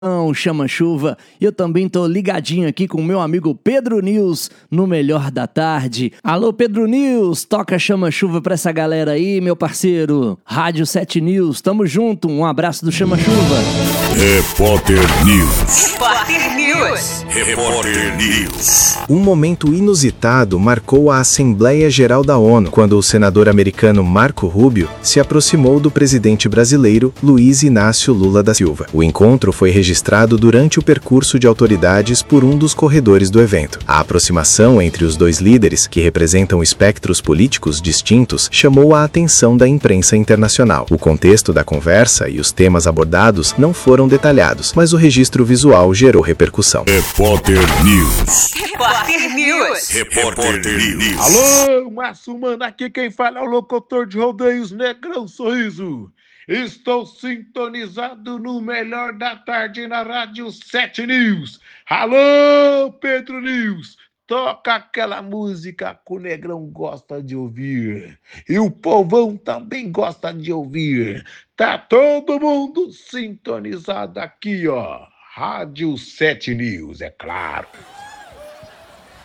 Chama-chuva. Eu também tô ligadinho aqui com o meu amigo Pedro News no Melhor da Tarde. Alô, Pedro News, toca chama-chuva pra essa galera aí, meu parceiro. Rádio 7 News, tamo junto, um abraço do chama-chuva. Repórter News. Repórter News. Repórter News. Um momento inusitado marcou a Assembleia Geral da ONU, quando o senador americano Marco Rubio se aproximou do presidente brasileiro Luiz Inácio Lula da Silva. O encontro foi registrado durante o percurso de autoridades por um dos corredores do evento. A aproximação entre os dois líderes, que representam espectros políticos distintos, chamou a atenção da imprensa internacional. O contexto da conversa e os temas abordados não foram detalhados, mas o registro visual gerou repercussão. Repórter News. Repórter News. Repórter News. Alô, Márcio Mano, aqui quem fala é o locutor de rodeios Negrão Sorriso. Estou sintonizado no Melhor da Tarde na Rádio 7 News. Alô, Pedro News, toca aquela música que o Negrão gosta de ouvir. E o povão também gosta de ouvir. Tá todo mundo sintonizado aqui, ó. Rádio 7 News, é claro.